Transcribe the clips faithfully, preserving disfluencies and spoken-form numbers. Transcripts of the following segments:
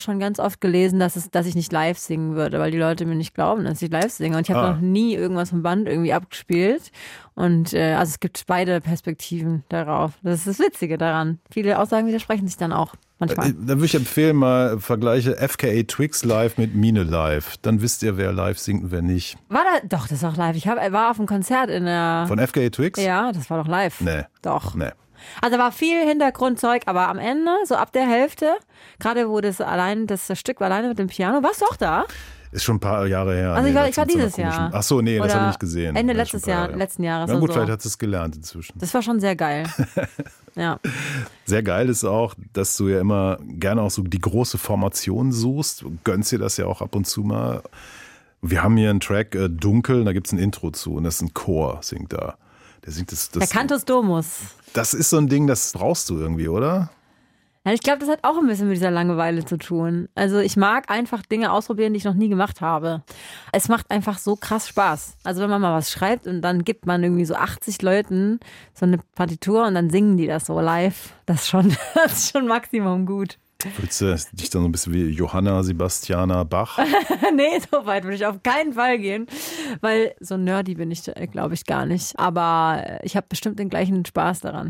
schon ganz oft gelesen, dass, es, dass ich nicht live singen würde, weil die Leute mir nicht glauben, dass ich live singe. Und ich habe Ah. noch nie irgendwas vom Band irgendwie abgespielt. Und äh, also es gibt beide Perspektiven darauf. Das ist das Witzige daran. Viele Aussagen widersprechen sich dann auch manchmal. Äh, Da würde ich empfehlen, mal vergleiche F K A Twigs live mit Mine live. Dann wisst ihr, wer live singt und wer nicht. War da? Doch, das ist auch live. Ich hab, war auf einem Konzert in der... Von F K A Twigs? Ja, das war doch live. Nee. Doch. Nee. Also war viel Hintergrundzeug, aber am Ende, so ab der Hälfte, gerade wo das allein, das Stück war alleine mit dem Piano, warst du auch da? Ist schon ein paar Jahre her. Also ich war, das ich war mit so einer dieses Jahr. komischen- Ach so, nee, das Oder habe ich nicht gesehen. Ende Das ist letztes schon ein paar Jahr, Jahre. letzten Jahres. Na gut, oder so. vielleicht hat es gelernt inzwischen. Das war schon sehr geil. Ja. Sehr geil ist auch, dass du ja immer gerne auch so die große Formation suchst. Du gönnst dir das ja auch ab und zu mal. Wir haben hier einen Track, äh, Dunkel, da gibt es ein Intro zu und das ist ein Chor, singt da. Der singt das, das, Der Cantus Domus. das ist so ein Ding, das brauchst du irgendwie, oder? Ja, ich glaube, das hat auch ein bisschen mit dieser Langeweile zu tun. Also ich mag einfach Dinge ausprobieren, die ich noch nie gemacht habe. Es macht einfach so krass Spaß. Also wenn man mal was schreibt und dann gibt man irgendwie so achtzig Leuten so eine Partitur und dann singen die das so live. Das ist schon, das ist schon Maximum gut. Willst du dich dann so ein bisschen wie Johanna Sebastiana Bach? Nee, so weit würde ich auf keinen Fall gehen, weil so nerdy bin ich, glaube ich, gar nicht. Aber ich habe bestimmt den gleichen Spaß daran.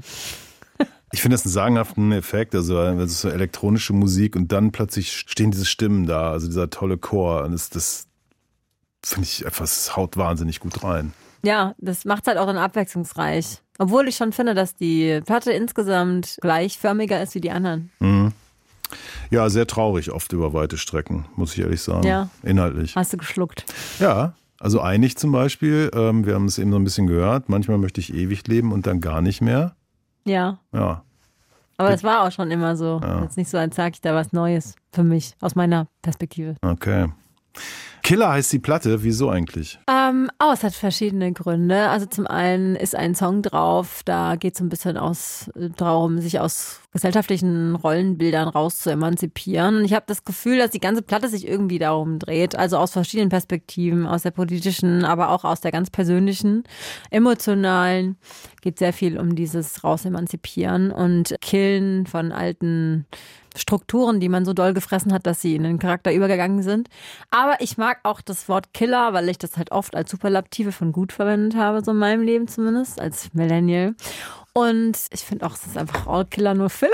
Ich finde das einen sagenhaften Effekt, also das ist so elektronische Musik und dann plötzlich stehen diese Stimmen da, also dieser tolle Chor und das, das finde ich einfach, das haut wahnsinnig gut rein. Ja, das macht es halt auch dann abwechslungsreich. Obwohl ich schon finde, dass die Platte insgesamt gleichförmiger ist wie die anderen. Mhm. Ja, sehr traurig, oft über weite Strecken, muss ich ehrlich sagen. Ja. Inhaltlich. Hast du geschluckt? Ja, also einig zum Beispiel, ähm, wir haben es eben so ein bisschen gehört, manchmal möchte ich ewig leben und dann gar nicht mehr. Ja. Ja. Aber das war auch schon immer so. Ja. Jetzt nicht so, als sage ich da was Neues für mich, aus meiner Perspektive. Okay. Killer heißt die Platte, wieso eigentlich? Ähm, oh, es hat verschiedene Gründe. Also zum einen ist ein Song drauf, da geht es so ein bisschen aus, darum, sich aus gesellschaftlichen Rollenbildern raus zu emanzipieren. Und ich habe das Gefühl, dass die ganze Platte sich irgendwie darum dreht. Also aus verschiedenen Perspektiven, aus der politischen, aber auch aus der ganz persönlichen, emotionalen. Geht sehr viel um dieses Rausemanzipieren und Killen von alten Strukturen, die man so doll gefressen hat, dass sie in den Charakter übergegangen sind. Aber ich mag auch das Wort Killer, weil ich das halt oft als Superlative von gut verwendet habe, so in meinem Leben zumindest, als Millennial. Und ich finde auch, es ist einfach All Killer, nur Filler.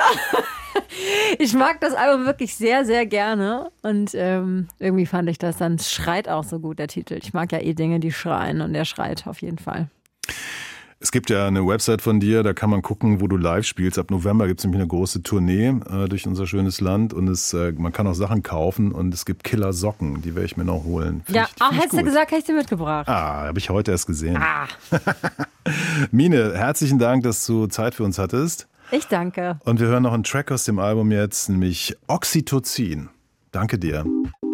Ich mag das Album wirklich sehr, sehr gerne. Und ähm, irgendwie fand ich das dann, es schreit auch so gut, der Titel. Ich mag ja eh Dinge, die schreien und der schreit auf jeden Fall. Es gibt ja eine Website von dir, da kann man gucken, wo du live spielst. Ab November gibt es nämlich eine große Tournee äh, durch unser schönes Land und es, äh, man kann auch Sachen kaufen und es gibt Killer-Socken, die werde ich mir noch holen. Find Ja, ich, auch find ich hättest du gut. gesagt, hätte ich dir mitgebracht. Ah, habe ich heute erst gesehen. Ah, Mine, herzlichen Dank, dass du Zeit für uns hattest. ich danke. Und wir hören noch einen Track aus dem Album jetzt, nämlich Oxytocin. Danke dir.